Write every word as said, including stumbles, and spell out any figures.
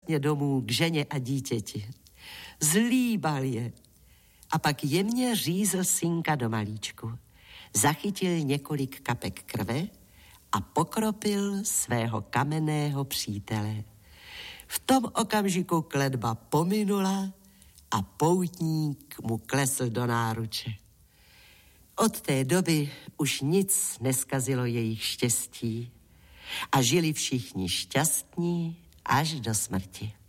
radostně domů k ženě a dítěti. Zlíbal je a pak jemně řízl synka do malíčku. Zachytil několik kapek krve a pokropil svého kamenného přítele. V tom okamžiku kletba pominula a poutník mu klesl do náruče. Od té doby už nic neskazilo jejich štěstí a žili všichni šťastní až do smrti.